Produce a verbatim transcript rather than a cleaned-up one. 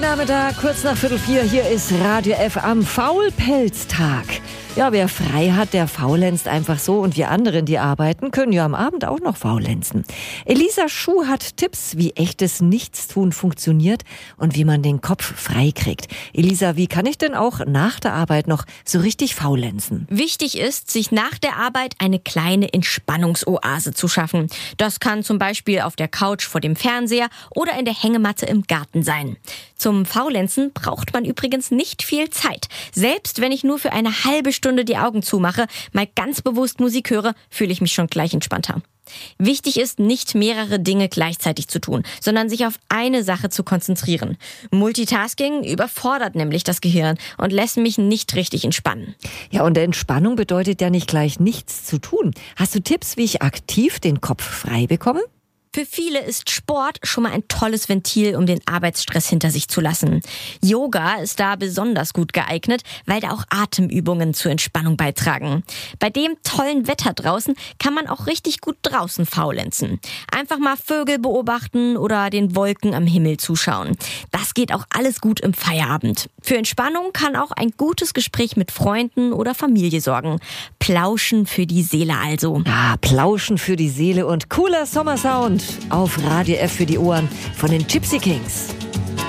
Nachmittag, kurz nach Viertel vier, hier ist Radio F am Faulpelztag. Ja, wer frei hat, der faulenzt einfach so und wir anderen, die arbeiten, können ja am Abend auch noch faulenzen. Elisa Schuh hat Tipps, wie echtes Nichtstun funktioniert und wie man den Kopf frei kriegt. Elisa, wie kann ich denn auch nach der Arbeit noch so richtig faulenzen? Wichtig ist, sich nach der Arbeit eine kleine Entspannungsoase zu schaffen. Das kann zum Beispiel auf der Couch vor dem Fernseher oder in der Hängematte im Garten sein. Zum Faulenzen braucht man übrigens nicht viel Zeit. Selbst wenn ich nur für eine halbe Stunde die Augen zumache, mal ganz bewusst Musik höre, fühle ich mich schon gleich entspannter. Wichtig ist, nicht mehrere Dinge gleichzeitig zu tun, sondern sich auf eine Sache zu konzentrieren. Multitasking überfordert nämlich das Gehirn und lässt mich nicht richtig entspannen. Ja, und Entspannung bedeutet ja nicht gleich nichts zu tun. Hast du Tipps, wie ich aktiv den Kopf frei bekomme? Für viele ist Sport schon mal ein tolles Ventil, um den Arbeitsstress hinter sich zu lassen. Yoga ist da besonders gut geeignet, weil da auch Atemübungen zur Entspannung beitragen. Bei dem tollen Wetter draußen kann man auch richtig gut draußen faulenzen. Einfach mal Vögel beobachten oder den Wolken am Himmel zuschauen. Das geht auch alles gut im Feierabend. Für Entspannung kann auch ein gutes Gespräch mit Freunden oder Familie sorgen. Plauschen für die Seele also. Ah, Plauschen für die Seele und cooler Sommersound auf Radio F für die Ohren von den Gypsy Kings.